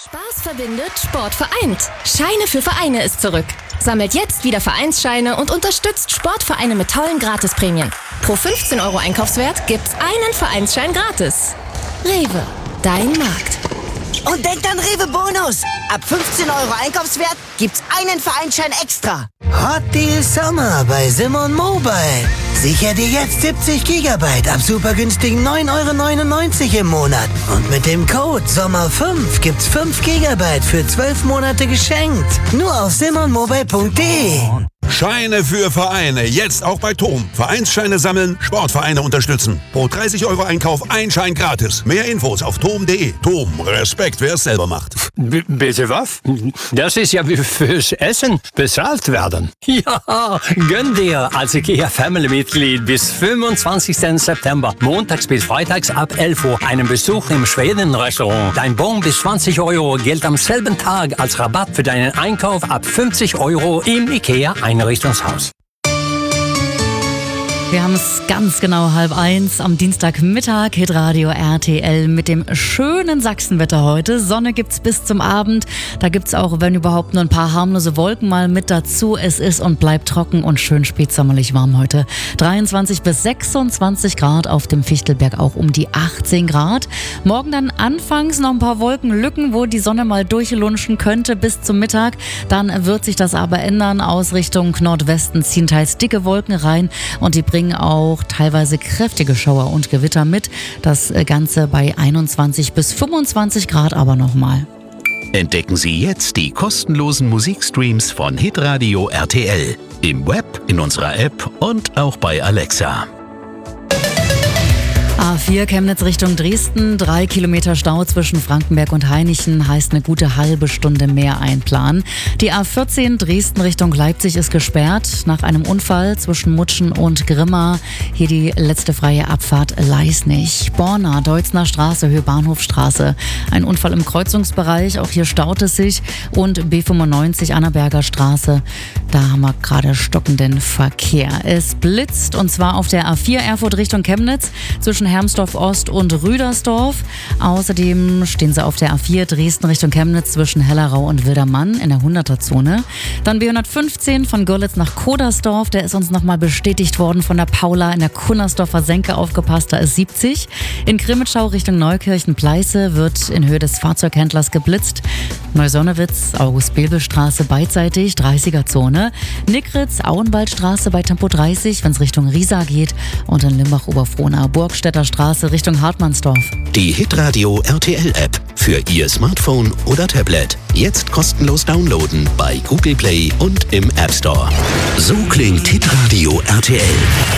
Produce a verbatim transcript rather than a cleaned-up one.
Spaß verbindet, Sport vereint. Scheine für Vereine ist zurück. Sammelt jetzt wieder Vereinsscheine und unterstützt Sportvereine mit tollen Gratisprämien. Pro fünfzehn Euro Einkaufswert gibt's einen Vereinsschein gratis. Rewe, dein Markt. Und denkt an Rewe Bonus. Ab fünfzehn Euro Einkaufswert gibt's einen Vereinsschein extra. Hot Deal Sommer bei Simon Mobile. Sicher dir jetzt siebzig Gigabyte ab super günstigen neun Euro neunundneunzig im Monat. Und mit dem Code Sommer fünf gibt's fünf Gigabyte für zwölf Monate geschenkt. Nur auf simon mobile punkt de. Scheine für Vereine, jetzt auch bei Tom. Vereinsscheine sammeln, Sportvereine unterstützen. Pro dreißig Euro Einkauf ein Schein gratis. Mehr Infos auf tom punkt de. Tom, Respekt, wer es selber macht. B- bitte was? Das ist ja wie fürs Essen bezahlt werden. Ja, gönn dir als IKEA Family-Mitglied bis fünfundzwanzigsten September, montags bis freitags ab elf Uhr, einen Besuch im Schweden-Restaurant. Dein Bon bis zwanzig Euro gilt am selben Tag als Rabatt für deinen Einkauf ab fünfzig Euro im IKEA Einrichtungshaus. Wir haben es ganz genau halb eins am Dienstagmittag, Hitradio R T L mit dem schönen Sachsenwetter heute. Sonne gibt's bis zum Abend. Da gibt's auch, wenn überhaupt, nur ein paar harmlose Wolken mal mit dazu. Es ist und bleibt trocken und schön spätsommerlich warm heute. dreiundzwanzig bis sechsundzwanzig Grad, auf dem Fichtelberg auch um die achtzehn Grad. Morgen dann anfangs noch ein paar Wolkenlücken, wo die Sonne mal durchlunschen könnte bis zum Mittag. Dann wird sich das aber ändern. Aus Richtung Nordwesten ziehen teils dicke Wolken rein und die bringen auch teilweise kräftige Schauer und Gewitter mit. Das Ganze bei einundzwanzig bis fünfundzwanzig Grad aber nochmal. Entdecken Sie jetzt die kostenlosen Musikstreams von Hitradio R T L. Im Web, in unserer App und auch bei Alexa. A vier Chemnitz Richtung Dresden, drei Kilometer Stau zwischen Frankenberg und Hainichen, heißt eine gute halbe Stunde mehr einplanen. Die A vierzehn Dresden Richtung Leipzig ist gesperrt nach einem Unfall zwischen Mutschen und Grimma. Hier die letzte freie Abfahrt Leisnig. Borna, Deutzner Straße, Höhe Bahnhofstraße. Ein Unfall im Kreuzungsbereich, auch hier staut es sich. Und B fünfundneunzig Annaberger Straße, da haben wir gerade stockenden Verkehr. Es blitzt und zwar auf der A vier Erfurt Richtung Chemnitz zwischen Hermsdorf Ost und Rüdersdorf. Außerdem stehen sie auf der A vier Dresden Richtung Chemnitz zwischen Hellerau und Wildermann in der hunderter-Zone. Dann B hundertfünfzehn von Görlitz nach Kodersdorf. Der ist uns nochmal bestätigt worden von der Paula in der Kunnersdorfer Senke. Aufgepasst, da ist siebzig. In Grimmitschau Richtung Neukirchen-Pleiße wird in Höhe des Fahrzeughändlers geblitzt. Neusonnewitz, August-Bebel-Straße beidseitig, dreißiger-Zone. Nickritz, Auenwaldstraße bei Tempo dreißig, wenn es Richtung Riesa geht. Und in Limbach-Oberfrohna, Burgstädter Straße Richtung Hartmannsdorf. Die Hitradio R T L App für Ihr Smartphone oder Tablet. Jetzt kostenlos downloaden bei Google Play und im App Store. So klingt Hitradio R T L.